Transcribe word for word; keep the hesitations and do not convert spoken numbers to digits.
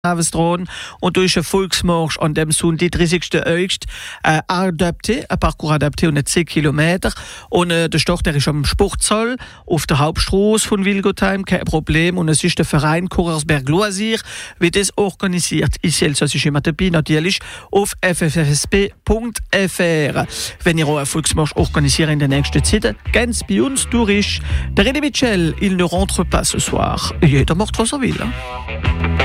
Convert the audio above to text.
Avestron und durch einen Volksmarsch an dem Sonntag, dreißigsten August, äh, adapté, ein Parcours adapté und zehn Kilometer. Und äh, der Start der ist am Sportsaal auf der Hauptstraße von Wilgotheim, kein Problem. Und es ist der Verein Courasberg Loisir, wie das organisiert. Ich elsassisch immer dabei, natürlich auf f f f s p punkt f r. Wenn ihr auch einen Volksmarsch organisiert in der nächsten Zeit, ganz bei uns durch. Der René Michel, il ne rentre pas ce soir. Jeder macht, was er will.